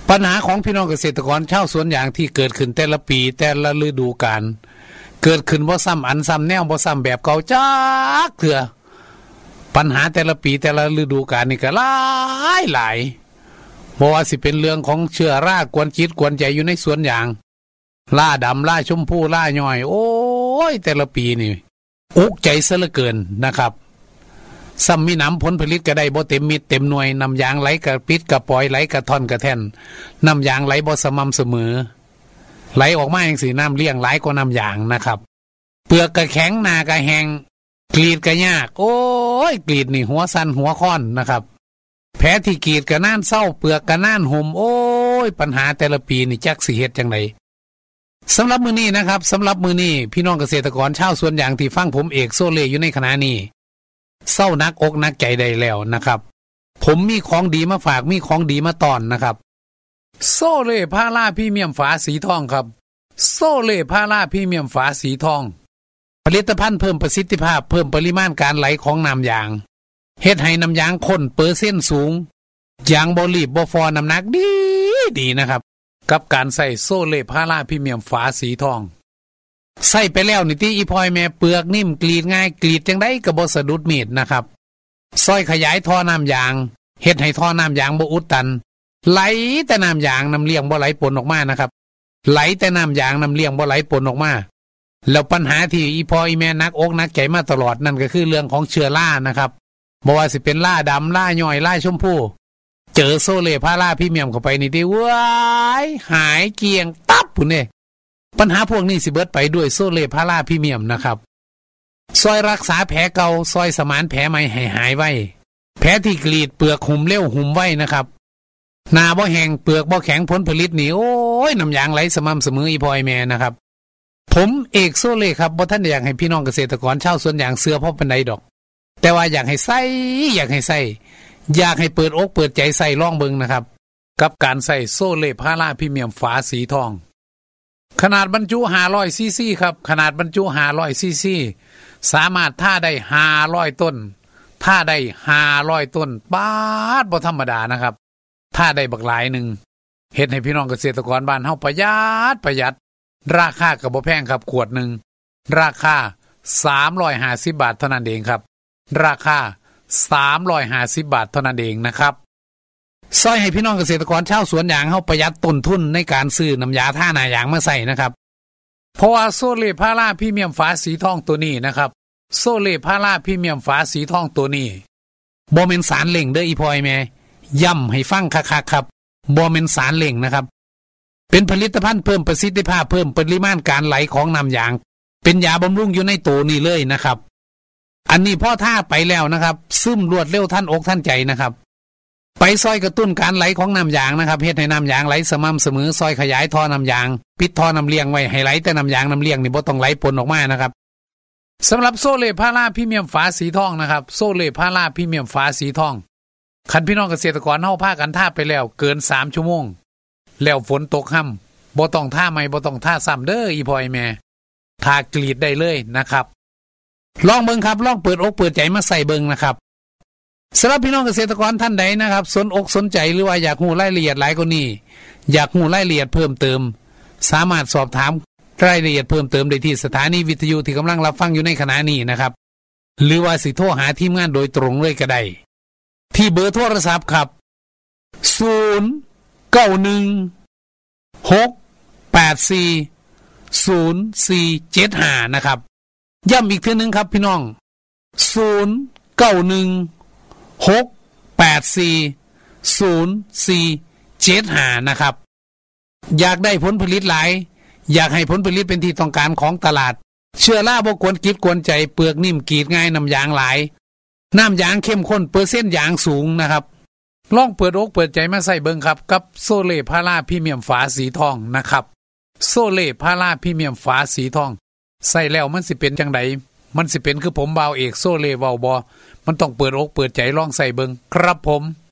ปัญหาของพี่น้องเกษตรกรชาวสวนยางที่เกิดขึ้นแต่ละปีแต่ละฤดูกาลเกิดขึ้นบ่ซ้ำอันซ้ำแนวบ่ซ้ำแบบเก่าจักเถื่อปัญหาแต่ละปีแต่ละฤดูกาลนี่ก็หลายบ่ว่าสิเป็นเรื่องของเชื้อรากวนจิตกวนใจอยู่ในสวนยางล่าดำล่าชมพูล่าย่อยโอ้ยแต่ละปีนี่อุกใจซะเหลือเกินนะครับซ้ำมีน้ำผลผลิตก็ได้บ่เต็มมิดเต็มหน่วยน้ำยางไหลกระปิดกระปล่อยไหลกระท่อนกระแท่นน้ำยางไหลบ่สม่ำเสมอไหลออกมาอย่างสีน้ำเลี้ยงไหลกว่าน้ำยางนะครับเปลือกกระแข็งหน้ากระแห้งกรีดกระยากโอ้ยกรีดนี่หัวสั่นหัวค้อนนะครับแผลที่กรีดกระน่านเศร้าเปลือกกระน่านห่มโอ้ยปัญหาแต่ละปีนี่จักสิเฮ็ดจังไดสำหรับมื้อนี้นะครับสำหรับมื้อนี้พี่น้องเกษตรกรชาวสวนยางที่ฟังผมเอกโซเล่อยู่ในขณะนี้เศร้านักอกนักใจได้แล้วนะครับผมมีของดีมาฝากมีของดีมาต้อนนะครับโซเล่พาราพรีเมียมฝาสีทองครับโซเล่พาราพรีเมียมฝาสีทองผลิตภัณฑ์เพิ่มประสิทธิภาพเพิ่มปริมาณการไหลของน้ำยางเฮ็ดให้น้ำยางข้นเปอร์เซ็นต์สูงยางบ่รีบบ่ฟอน้ำหนักดีนะครับกับการใส่โซเล่พาราพรีเมียมฝาสีทองใส่ไปแล้วนี่ที่อีพอยแม่เปลือกนิ่มกรีดง่ายกรีดจังได้ก็บ่สะดุดมีดนะครับซอยขยายท่อน้ำยางเฮ็ดให้ท่อน้ำยางบ่อุดตันไหลแต่น้ำยางน้ำเลี้ยงบ่ไหลปนออกมานะครับไหลแต่น้ำยางน้ำเลี้ยงบ่ไหลปนออกมาแล้วปัญหาที่อีพออีแม่นักอกนักใจมาตลอดนั่นก็คือเรื่องของเชื้อรานะครับบ่ว่าสิเป็นราดำราย่อยราชมพูเจอโซเล่พาราพรีเมียมเข้าไปนี่ที่ว้ายหายเกลี้ยงตับพุ่นนี่ปัญหาพวกนี้สิเบิดไปด้วยโซเล่พาราพรีเมียมนะครับซอยรักษาแผลเก่าซอยสมานแผลใหม่ให้หายไวแผลที่กรีดเปลือกหุ่มเร็วหุ่มไวนะครับหน้าบ่แห้งเปลือกบ่แข็งผลผลิตนี่โอ้ยน้ำยางไหลสม่ำเสมออีพอยแม่นะครับผมเอกโซเล่ครับบ่ท่านอยากให้พี่น้องเกษตรกรชาวสวนยางเสือเพราะปานใดดอกแต่ว่าอยากให้ใส่อยากให้เปิดอกเปิดใจใส่ลองเบิ่งนะครับกับการใส่โซเล่พาราพรีเมียมฝาสีทองขนาดบรรจุ500ซีซีครับขนาดบรรจุ500ซีซีสามารถท่าได้500ต้นท่าได้500ต้นปาดบ่ธรรมดานะครับท่าได้บักหลายนึงเฮ็ดให้พี่น้องเกษตรกรบ้านเฮาประหยัดราคาก็บ่แพงครับขวดนึงราคา350บาทเท่านั้นเองครับราคา350บาทเท่านั้นเองนะครับซอยให้พี่น้องเกษตรกรชาวสวนยางเฮาประหยัดต้นทุนในการซื้อน้ำยาท่าหน้ายางมาใส่นะครับเพราะว่าโซเล่พาราพรีเมียมฝาสีทองตัวนี้นะครับโซเล่พาราพรีเมียมฝาสีทองตัวนี้บ่แม่นสารเล่งเด้ออีพอยแม่ย้ำให้ฟังคักๆครับบ่แม่นสารเล่งนะครับเป็นผลิตภัณฑ์เพิ่มประสิทธิภาพเพิ่มปริมาณการไหลของน้ำยางเป็นยาบำรุงอยู่ในตัวนี้เลยนะครับอันนี้พ่อท่าไปแล้วนะครับซึมรวดเร็วท่านอกท่านใจนะครับไปซอยกระตุ้นการไหลของน้ำยางนะครับเฮ็ดให้น้ำยางไหลสม่ำเสมอซอยขยายท่อน้ำยางปิดท่อน้ำเลี้ยงไว้ให้ไหลแต่น้ำยางน้ำเลี้ยงนี่บ่ต้องไหลปนออกมานะครับสำหรับโซเล่พาราพรีเมียมฝาสีทองนะครับโซเล่พาราพรีเมียมฝาสีทองคันพี่น้องเกษตรกรเฮาพากันท่าไปแล้วเกิน3ชั่วโมงแล้วฝนตกค่ำบ่ต้องท่าใหม่บ่ต้องท่าซ้ำเด้ออีพอยแม่ท่ากรีดได้เลยนะครับลองเบิ่งครับลองเปิดอกเปิดใจมาใส่เบิ่งนะครับสำหรับพี่น้องเกษตรกรท่านใดนะครับสนอกสนใจหรือว่าอยากรู้รายละเอียดหลายกว่านี้อยากรู้รายละเอียดเพิ่มเติมสามารถสอบถามรายละเอียดเพิ่มเติมได้ที่สถานีวิทยุที่กำลังรับฟังอยู่ในขณะนี้นะครับหรือว่าสิโทรหาทีมงานโดยตรงเลยก็ได้ที่เบอร์โทรศัพท์ครับ0916840475นะครับย้ำอีกเทื่อนึงครับพี่น้อง0916840475นะครับอยากได้ผลผลิตหลายอยากให้ผลผลิตเป็นที่ต้องการของตลาดเชื้อราบ่กวนกิดกวนใจเปลือกนิ่มกรีดง่ายน้ำยางหลายน้ำยางเข้มข้นเปอร์เซ็นต์ยางสูงนะครับลองเปิดอกเปิดใจมาใส่เบิ่งครับกับโซเล่พาราพรีเมียมฝาสีทองนะครับโซเล่พาราพรีเมียมฝาสีทองใส่แล้วมันสิเป็นจังไดมันสิเป็นคือผมบ่าวเอกโซเล่เว้าบ่มันต้องเปิดอกเปิดใจลองใส่เบิ่งครับผม